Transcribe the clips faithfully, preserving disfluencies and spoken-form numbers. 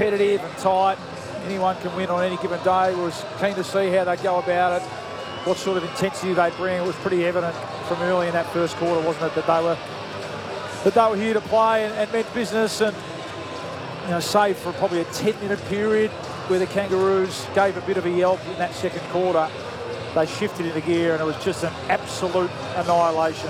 competitive and tight. Anyone can win on any given day. Was keen to see how they go about it, what sort of intensity they bring. It was pretty evident from early in that first quarter, wasn't it, that they were that they were here to play and, and meant business. And you know, save for probably a ten-minute period where the Kangaroos gave a bit of a yelp in that second quarter. They shifted into gear, and it was just an absolute annihilation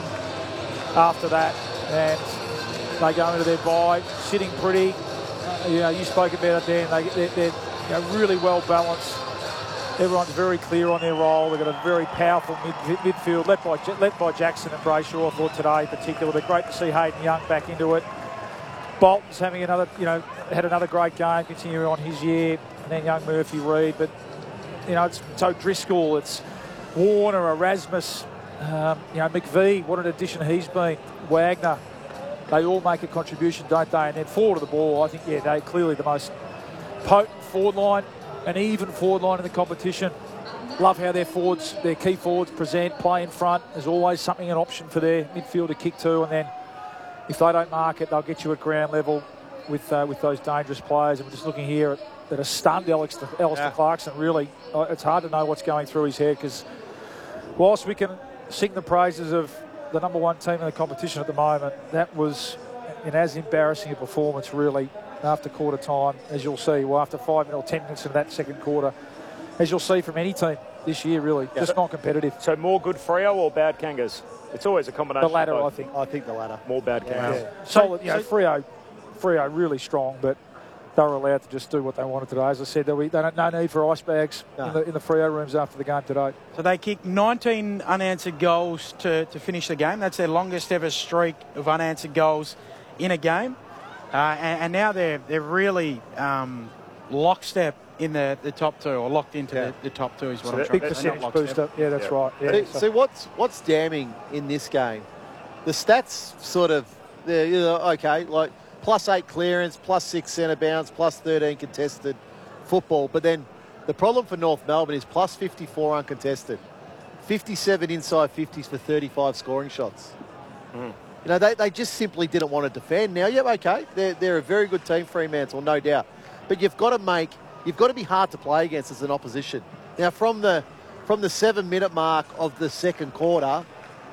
after that. And they go into their bye sitting pretty. Uh, you know, you spoke about it there. They, they're, they're you know, really well balanced. Everyone's very clear on their role. They've got a very powerful mid midfield, led by led by Jackson and Brayshaw. I thought today in particular, but great to see Hayden Young back into it. Bolton's having another, you know, had another great game, continuing on his year, and then young Murphy Reid. But you know, it's so Driscoll, it's Warner, Erasmus, um, you know, McVee. What an addition he's been. Wagner. They all make a contribution, don't they? And then forward of the ball, I think, yeah, they're clearly the most potent forward line, an even forward line in the competition. Love how their forwards, their key forwards present, play in front. There's always something, an option for their midfield to kick to, and then if they don't mark it, they'll get you at ground level with uh, with those dangerous players. And we're just looking here at, that are stunned Alistair, Alistair yeah. Clarkson. Really, uh, it's hard to know what's going through his head, because whilst we can sing the praises of the number one team in the competition at the moment, that was an as embarrassing a performance, really, after quarter time, as you'll see. Well, after five or ten minutes of that second quarter, as you'll see from any team this year, really, yeah. just not competitive. So more good Freo or bad Kangas? It's always a combination. The latter, I think. I think the latter. More bad Kangas. Yeah. Yeah. Solid, you know, Freo, Freo really strong, but they were allowed to just do what they wanted today. As I said, they don't no need for ice bags no. in, the, in the Freo rooms after the game today. So they kicked nineteen unanswered goals to, to finish the game. That's their longest ever streak of unanswered goals in a game. Uh, and, and now they're they're really um, lockstep in the, the top two, or locked into yeah. the, the top two is what so I'm trying to say. Big percentage booster. Yeah, that's yeah. right. Yeah, see, so. see, what's what's damning in this game? The stats sort of, they're, you know, okay, like plus eight clearance, plus six centre bounce, plus thirteen contested football. But then the problem for North Melbourne is plus fifty-four uncontested, fifty-seven inside fifties for thirty-five scoring shots. Mm. You know, they, they just simply didn't want to defend. Now, yeah, okay, they're, they're a very good team, Fremantle, no doubt. But you've got to make, you've got to be hard to play against as an opposition. Now, from the from the seven-minute mark of the second quarter,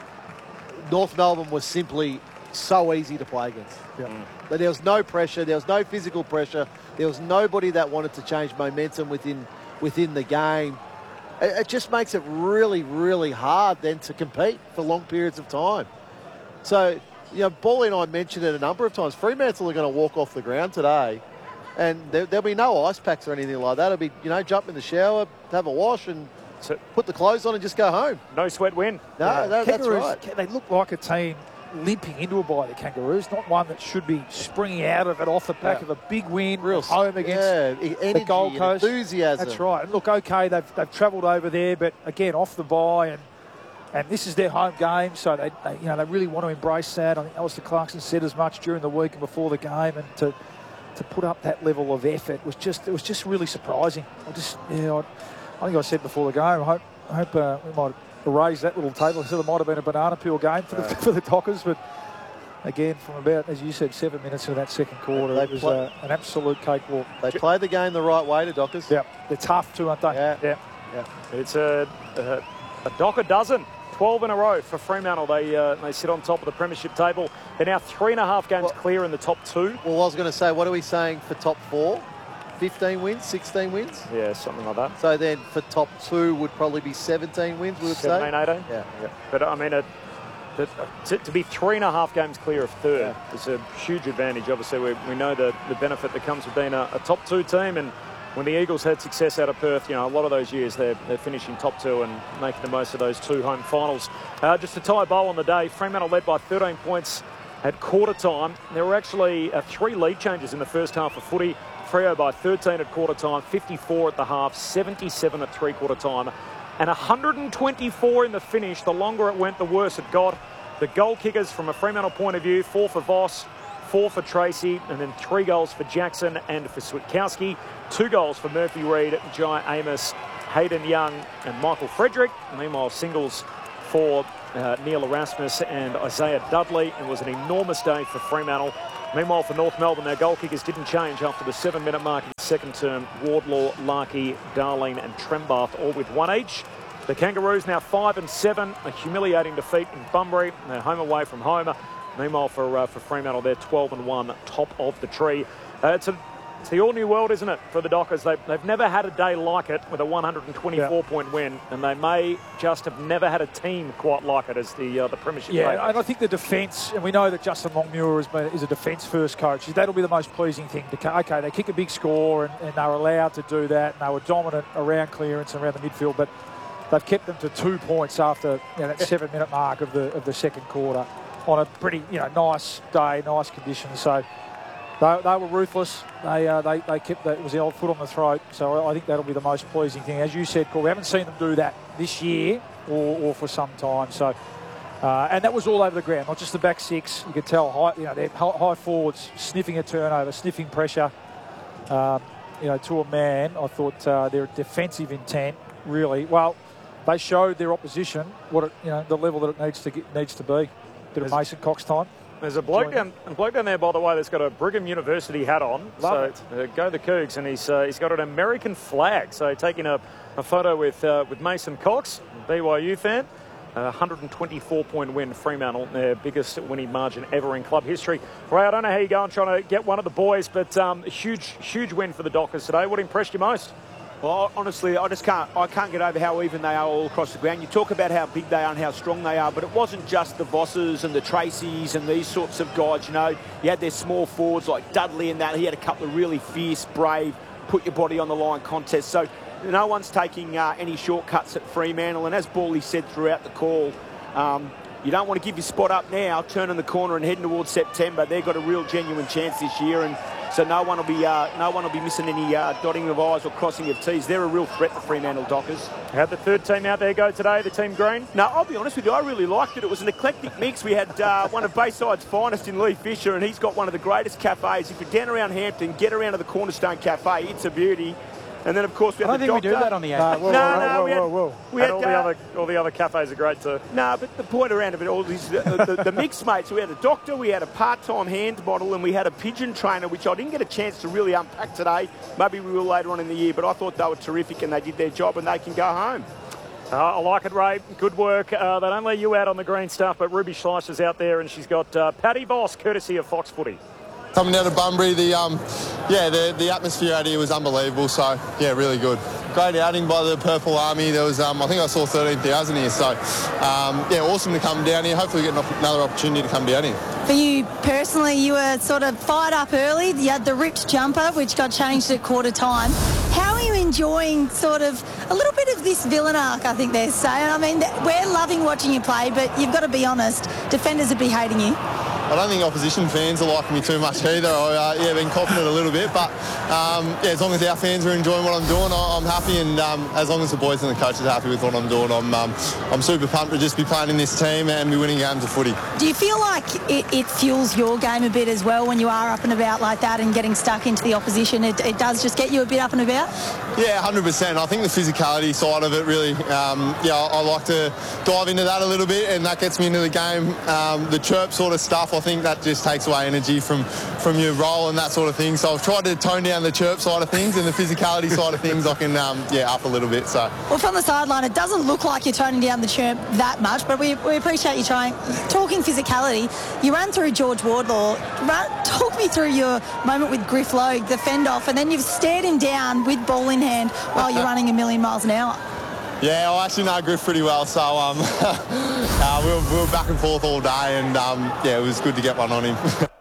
North Melbourne was simply so easy to play against. Yeah. Mm. But there was no pressure, there was no physical pressure, there was nobody that wanted to change momentum within within the game. It, it just makes it really, really hard then to compete for long periods of time. So, you know, Bally and I mentioned it a number of times. Fremantle are going to walk off the ground today, and there, there'll be no ice packs or anything like that. It'll be, you know, jump in the shower, have a wash, and so, put the clothes on and just go home. No sweat win. No, yeah. that, that's right. They look like a team limping into a bye, the Kangaroos, not one that should be springing out of it off the back yeah. of a big win, real home against yeah, energy, the Gold Coast. Enthusiasm. That's right. And look, okay, they've, they've travelled over there, but again, off the bye, and and this is their home game, so they, they you know they really want to embrace that. I think Alistair Clarkson said as much during the week and before the game, and to to put up that level of effort was just it was just really surprising. I just yeah, I, I think I said before the game, I hope I hope uh, we might erase that little table. I said it might have been a banana peel game for the yeah. for the Dockers, but again, from about, as you said, seven minutes into that second quarter, they it was uh, an absolute cakewalk. They play the game the right way, the Dockers. Yeah, they're tough too, aren't they? Yeah, yeah. yeah. It's a, a, a Docker dozen. twelve in a row for Fremantle. They uh, they sit on top of the premiership table. They're now three and a half games well, clear in the top two. Well, I was going to say, what are we saying for top four? fifteen wins, sixteen wins? Yeah, something like that. So then for top two would probably be seventeen wins, would it say? seventeen, eighteen? Yeah. yeah. But, I mean, it, it, to, to be three and a half games clear of third yeah. is a huge advantage. Obviously, we, we know the, the benefit that comes with being a, a top two team, and when the Eagles had success out of Perth, you know, a lot of those years they're, they're finishing top two and making the most of those two home finals. Uh, just to tie a bow on the day, Fremantle led by thirteen points at quarter time. There were actually uh, three lead changes in the first half of footy. Freo by thirteen at quarter time, fifty-four at the half, seventy-seven at three quarter time, and one hundred twenty-four in the finish. The longer it went, the worse it got. The goal kickers from a Fremantle point of view, four for Voss, four for Tracy, and then three goals for Jackson and for Switkowski. Two goals for Murphy Reid, Jai Amos, Hayden Young and Michael Frederick. Meanwhile, singles for uh, Neil Erasmus and Isaiah Dudley. It was an enormous day for Fremantle. Meanwhile, for North Melbourne, their goal kickers didn't change after the seven-minute mark in the second term. Wardlaw, Larkey, Darlene and Trembath all with one each. The Kangaroos now five and seven, a humiliating defeat in Bunbury. They're home away from home. Meanwhile, for uh, for Fremantle, they're twelve and one, top of the tree. Uh, it's, a, it's the all-new world, isn't it, for the Dockers? They've, they've never had a day like it with a one hundred twenty-four point yeah. win, and they may just have never had a team quite like it as the uh, the Premiership. Yeah, players. and I think the defence, and we know that Justin Longmuir has been, is a defence-first coach. That'll be the most pleasing thing. To, okay, they kick a big score, and, and they're allowed to do that, and they were dominant around clearance and around the midfield, but they've kept them to two points after you know, that seven-minute mark of the of the second quarter on a pretty you know nice day, nice conditions. So they, they were ruthless. They uh, they they kept the, it was the old foot on the throat. So I think that'll be the most pleasing thing. As you said, Paul, we haven't seen them do that this year or, or for some time. So uh, and that was all over the ground, not just the back six. You could tell high you know they're high forwards sniffing a turnover, sniffing pressure. Um, you know to a man. I thought uh, their defensive intent really well. They showed their opposition what it, you know the level that it needs to get, needs to be. Bit of Mason Cox time. There's a bloke down, a bloke down there, by the way, that's got a Brigham University hat on. Love so uh, go the Cougs, and he's uh, he's got an American flag. So taking a, a photo with uh, with Mason Cox, B Y U fan. A one hundred twenty-four point win, Fremantle, their biggest winning margin ever in club history. Ray, I don't know how you're going trying to get one of the boys, but um, a huge, huge win for the Dockers today. What impressed you most? Well, honestly, I just can't I can't get over how even they are all across the ground. You talk about how big they are and how strong they are, but it wasn't just the Vosses and the Tracys and these sorts of guys, you know. You had their small forwards like Dudley and that. He had a couple of really fierce, brave, put your body on the line contests. So no one's taking uh, any shortcuts at Fremantle. And as Bally said throughout the call, um, you don't want to give your spot up now, turning the corner and heading towards September. They've got a real genuine chance this year, and so no one will be uh, no one will be missing any uh, dotting of I's or crossing of T's. They're a real threat, the Fremantle Dockers. How'd the third team out there go today, the team green? No, I'll be honest with you, I really liked it. It was an eclectic mix. We had uh, one of Bayside's finest in Lee Fisher, and he's got one of the greatest cafes. If you're down around Hampton, get around to the Cornerstone Cafe. It's a beauty. And then, of course, we had I don't the think doctor. we do that on the app. No, whoa, no, whoa, no, whoa, we had, whoa, whoa. We And had all the uh, other all the other cafes are great too. No, but the point around of it all is the, the, the mix, mate. So we had a doctor, we had a part-time hand model, and we had a pigeon trainer, which I didn't get a chance to really unpack today. Maybe we will later on in the year, but I thought they were terrific and they did their job and they can go home. Uh, I like it, Ray. Good work. Uh, they don't let you out on the green stuff, but Ruby Schleich is out there, and she's got uh, Paddy Voss, courtesy of Fox Footy. Coming out of Bunbury, the um, yeah, the the atmosphere out here was unbelievable. So yeah, really good. Great outing by the Purple Army. There was, um, I think I saw thirteen thousand here. So um, yeah, awesome to come down here. Hopefully, get another opportunity to come down here. For you personally, you were sort of fired up early. You had the ripped jumper, which got changed at quarter time. How are you enjoying sort of a little bit of this villain arc, I think they're saying? I mean, we're loving watching you play, but you've got to be honest, defenders would be hating you. I don't think opposition fans are liking me too much either. I, uh, yeah, been copping it a little bit, but um, yeah, as long as our fans are enjoying what I'm doing, I'm happy, and um, as long as the boys and the coaches are happy with what I'm doing, I'm um, I'm super pumped to just be playing in this team and be winning games of footy. Do you feel like it, it fuels your game a bit as well when you are up and about like that and getting stuck into the opposition? It, it does just get you a bit up and about? Yeah, one hundred percent. I think the physicality side of it really, um, yeah, I, I like to dive into that a little bit, and that gets me into the game. Um, the chirp sort of stuff, I think that just takes away energy from, from your role and that sort of thing. So I've tried to tone down the chirp side of things, and the physicality side of things I can, um, yeah, up a little bit. So. Well, from the sideline, it doesn't look like you're toning down the chirp that much, but we, we appreciate you trying. Talking physicality, you ran through George Wardlaw. Run, talk me through your moment with Griff Logue, the fend-off, and then you've stared him down with ball in hand while you're running a million miles an hour. Yeah, I actually know Griff pretty well, so um, uh, we, were, we were back and forth all day, and um, yeah, it was good to get one on him.